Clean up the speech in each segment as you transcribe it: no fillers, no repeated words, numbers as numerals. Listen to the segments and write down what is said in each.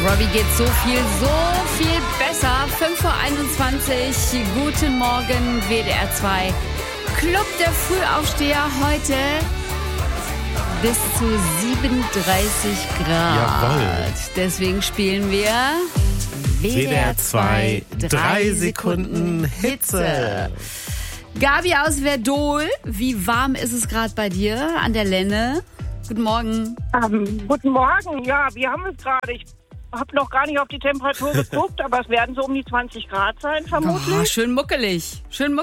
Robbie geht so viel besser. 5:21 Uhr. Guten Morgen, WDR 2. Club der Frühaufsteher heute bis zu 37 Grad. Jawohl. Deswegen spielen wir WDR 2, 3 Sekunden Hitze. Gabi aus Verdol, wie warm ist es gerade bei dir an der Lenne? Guten Morgen. Guten Morgen, ja, wir haben es gerade. Ich habe noch gar nicht auf die Temperatur geguckt, aber es werden so um die 20 Grad sein, vermutlich. Oh, schön muckelig.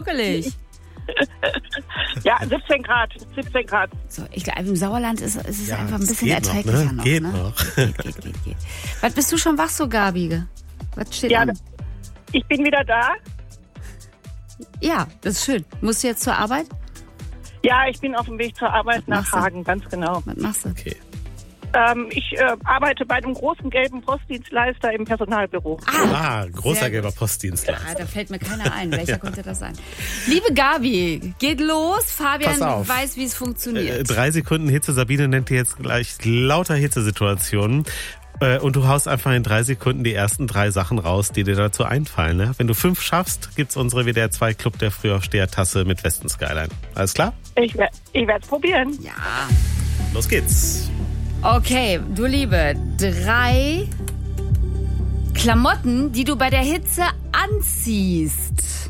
Ja, 17 Grad. So, ich glaube, im Sauerland ist es Ja, einfach ein es bisschen geht erträglicher noch, ne? Geht ne? noch. Geht. Was, bist du schon wach so, Gabi? Was steht Ja, an? ich bin wieder da. Ja, das ist schön. Musst du jetzt zur Arbeit? Ja, ich bin auf dem Weg zur Arbeit Was nach machst du? Hagen, ganz genau. Was machst du? Okay. Ich arbeite bei einem großen gelben Postdienstleister im Personalbüro. Großer Sehr gelber gut. Postdienstleister. Da fällt mir keiner ein. Welcher könnte das sein? Liebe Gabi, geht los. Fabian Pass auf. weiß, wie es funktioniert. 3 Sekunden Hitze. Sabine nennt dir jetzt gleich lauter Hitzesituationen. Und du haust einfach in 3 Sekunden die ersten 3 Sachen raus, die dir dazu einfallen. Ne? Wenn du 5 schaffst, gibt's unsere WDR 2 Club der Frühaufsteher-Tasse mit Westen Skyline. Alles klar? Ich werde es probieren. Ja. Los geht's. Okay, du Liebe, 3 Klamotten, die du bei der Hitze anziehst.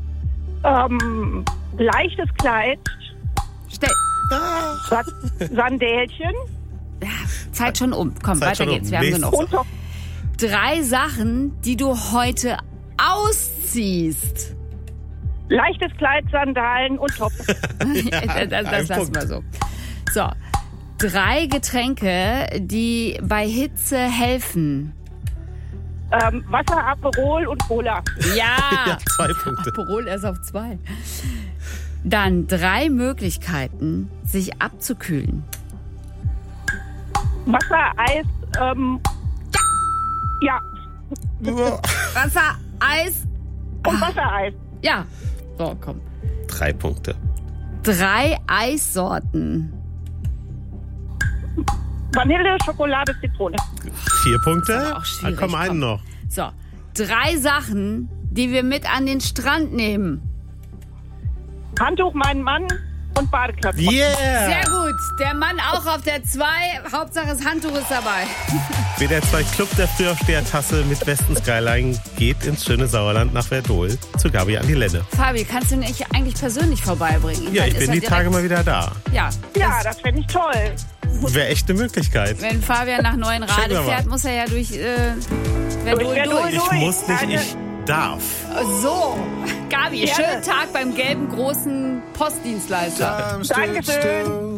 Leichtes Kleid, Ah. Sandälchen Ja, Zeit schon um. Komm, Zeit weiter schon um. geht's. Wir haben Nächstes. genug. und noch 3 Sachen, die du heute ausziehst. leichtes Kleid, Sandalen und Top. Das lassen wir so. So, 3 Getränke, die bei Hitze helfen. Wasser, Aperol und Cola. Ja, Ja, 2 Punkte. Aperol erst auf 2. Dann 3 Möglichkeiten, sich abzukühlen. Wasser, Eis, ja, Wasser, Eis. und Wassereis. Ja, so, komm. 3 Punkte. 3 Eissorten. Vanille, Schokolade, Zitrone. 4 Punkte. Das ist aber auch schwierig, Dann komm, einen komm. noch. So, 3 Sachen, die wir mit an den Strand nehmen. Handtuch, mein Mann und Badeklamotten. Yeah! Sehr gut. Der Mann auch auf der 2. Hauptsache das Handtuch ist dabei. WDR 2 Club der Frühaufsteher-Tasse mit Westen Skyline geht ins schöne Sauerland nach Verdol zu Gabi an die Lenne. Fabi, kannst du nicht eigentlich persönlich vorbeibringen? Ja, Dann ich ist bin er die direkt- Tage mal wieder da. Ja, Ja, das fände ich toll. Wäre echt eine Möglichkeit. wenn Fabian nach Neuenrade Schauen wir mal. fährt, muss er ja durch Verdol Verdol durch. Ich muss nicht, Keine- ich darf. So, Gabi, Gerne. schönen Tag beim gelben großen Postdienstleister. Dankeschön.